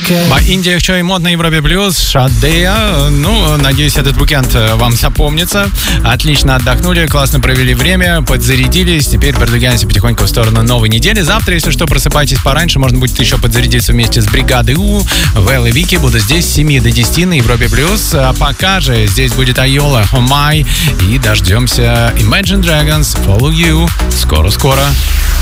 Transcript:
Индия еще и мод на Европе Плюс, Шадея. Ну, надеюсь, этот уикенд вам запомнится. Отлично отдохнули, классно провели время, подзарядились. Теперь продвигаемся потихоньку в сторону новой недели. Завтра, если что, просыпайтесь пораньше. Можно будет еще подзарядиться вместе с бригадой У. Вэл и Вики будут здесь с 7 до 10 на Европе Плюс. А пока же здесь будет Айола, Май. И дождемся Imagine Dragons, Follow You. Скоро-скоро.